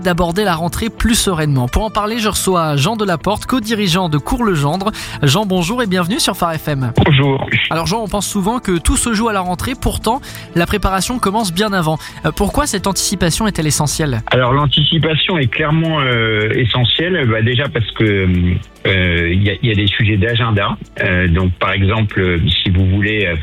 d'aborder la rentrée plus sereinement. Pour en parler, je reçois Jean Delaporte, co-dirigeant de Cours-le-Gendre. Jean, bonjour et bienvenue sur Phare FM. Bonjour. Alors Jean, on pense souvent que tout se joue à la rentrée, pourtant la préparation commence bien avant. Pourquoi cette anticipation est-elle essentielle ? Alors l'anticipation est clairement essentielle, déjà parce que il y a des sujets d'agenda. Donc par exemple, si vous voulez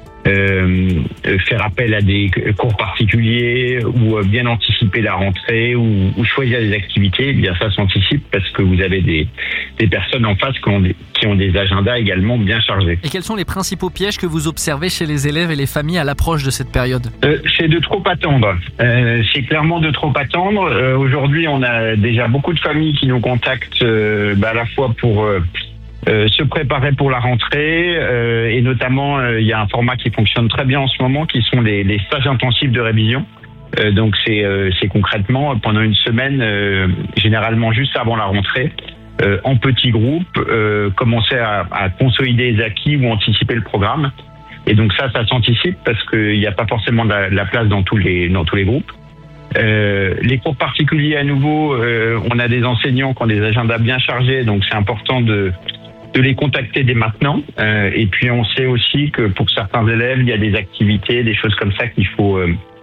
faire appel à des cours particuliers ou bien anticiper la rentrée ou choisir des activités, bien ça s'anticipe parce que vous avez des personnes en face qui ont des agendas également bien chargés. Et quels sont les principaux pièges que vous observez chez les élèves et les familles à l'approche de cette période ? C'est de trop attendre. C'est clairement de trop attendre. Aujourd'hui, on a déjà beaucoup de familles qui nous contactent à la fois pour se préparer pour la rentrée et notamment il y a un format qui fonctionne très bien en ce moment qui sont les stages intensifs de révision. Donc c'est concrètement pendant une semaine, généralement juste avant la rentrée, en petits groupes, commencer à consolider les acquis ou anticiper le programme. Et donc ça s'anticipe parce qu'il n'y a pas forcément de la place dans tous les groupes. Les cours particuliers à nouveau, on a des enseignants qui ont des agendas bien chargés, donc c'est important de les contacter dès maintenant. Et puis on sait aussi que pour certains élèves, il y a des activités, des choses comme ça qu'il faut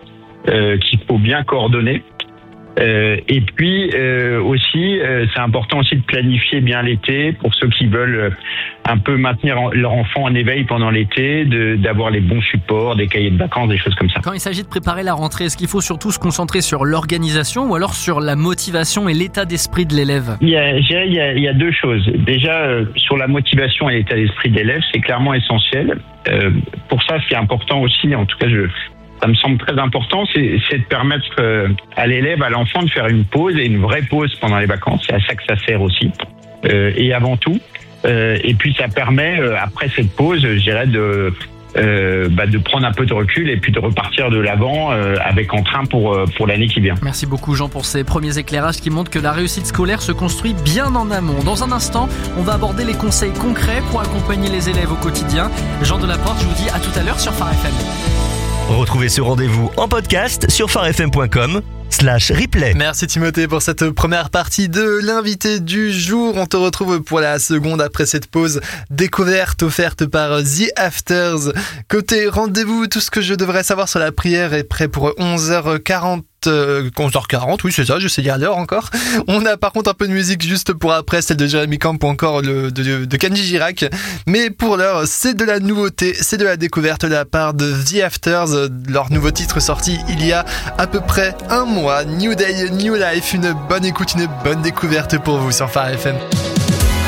bien coordonner. Et puis aussi, c'est important aussi de planifier bien l'été pour ceux qui veulent un peu maintenir leur enfant en éveil pendant l'été, d'avoir les bons supports, des cahiers de vacances, des choses comme ça. Quand il s'agit de préparer la rentrée, est-ce qu'il faut surtout se concentrer sur l'organisation ou alors sur la motivation et l'état d'esprit de l'élève ? Il y a deux choses. Déjà, sur la motivation et l'état d'esprit de l'élève, c'est clairement essentiel. Pour ça, ce qui est important aussi, en tout cas, ça me semble très important, c'est de permettre à l'élève, à l'enfant de faire une pause et une vraie pause pendant les vacances. C'est à ça que ça sert aussi. Et avant tout. Et puis ça permet, après cette pause, je dirais, de prendre un peu de recul et puis de repartir de l'avant avec entrain pour l'année qui vient. Merci beaucoup Jean pour ces premiers éclairages qui montrent que la réussite scolaire se construit bien en amont. Dans un instant, on va aborder les conseils concrets pour accompagner les élèves au quotidien. Jean Delaporte, je vous dis à tout à l'heure sur Phare FM. Retrouvez ce rendez-vous en podcast sur pharefm.com/replay. Merci Timothée pour cette première partie de l'invité du jour. On te retrouve pour la seconde après cette pause découverte offerte par The Afters. Côté rendez-vous, tout ce que je devrais savoir sur la prière est prêt pour 11h40. 11h40, oui c'est ça, je sais lire l'heure encore. On a par contre un peu de musique juste pour après, celle de Jérémy Camp ou encore de Kenji Girac. Mais pour l'heure, c'est de la nouveauté, c'est de la découverte de la part de The Afters. Leur nouveau titre sorti il y a à peu près un mois. New Day, New Life, une bonne écoute, une bonne découverte pour vous sur Phare FM.